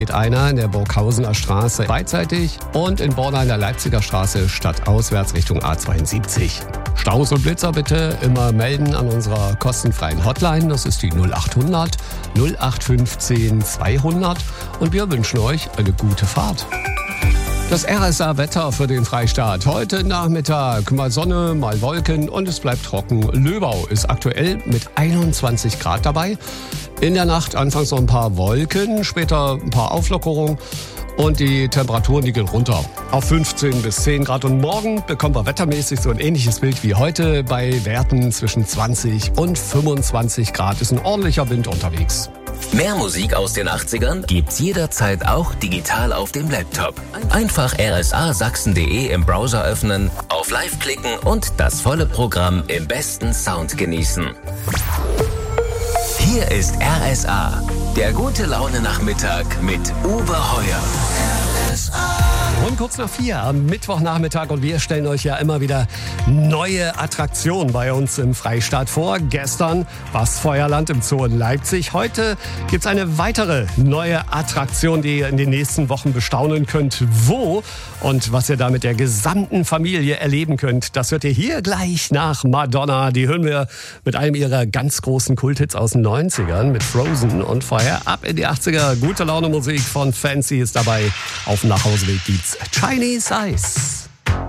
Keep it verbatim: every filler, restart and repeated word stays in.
Geht einer in der Burghausener Straße beidseitig und in Borna in der Leipziger Straße stadtauswärts Richtung A zweiundsiebzig. Staus und Blitzer bitte immer melden an unserer kostenfreien Hotline. Das ist die null acht hundert null acht fünfzehn zweihundert und wir wünschen euch eine gute Fahrt. Das R S A-Wetter für den Freistaat. Heute Nachmittag mal Sonne, mal Wolken und es bleibt trocken. Löbau ist aktuell mit einundzwanzig Grad dabei. In der Nacht anfangs noch ein paar Wolken, später ein paar Auflockerungen und die Temperaturen, die gehen runter auf fünfzehn bis zehn Grad. Und morgen bekommen wir wettermäßig so ein ähnliches Bild wie heute bei Werten zwischen zwanzig und fünfundzwanzig Grad. Ist ein ordentlicher Wind unterwegs. Mehr Musik aus den achtzigern gibt's jederzeit auch digital auf dem Laptop. Einfach r s a sachsen punkt d e im Browser öffnen, auf Live klicken und das volle Programm im besten Sound genießen. Hier ist R S A, der gute Laune-Nachmittag mit Uwe Heuer. R S A. Und kurz nach vier am Mittwochnachmittag und wir stellen euch ja immer wieder neue Attraktionen bei uns im Freistaat vor. Gestern war es Feuerland im Zoo in Leipzig. Heute gibt es eine weitere neue Attraktion, die ihr in den nächsten Wochen bestaunen könnt. Wo und was ihr da mit der gesamten Familie erleben könnt, das hört ihr hier gleich nach Madonna. Die hören wir mit einem ihrer ganz großen Kulthits aus den neunzigern mit Frozen und vorher ab in die achtziger. Gute Laune Musik von Fancy ist dabei. Auf dem Nachhauseweg gibt's Chinese Ice.